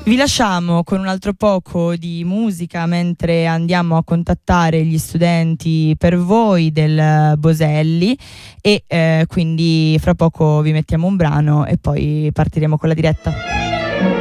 Vi lasciamo con un altro poco di musica mentre andiamo a contattare gli studenti per voi del Boselli e quindi fra poco vi mettiamo un brano e poi partiremo con la diretta.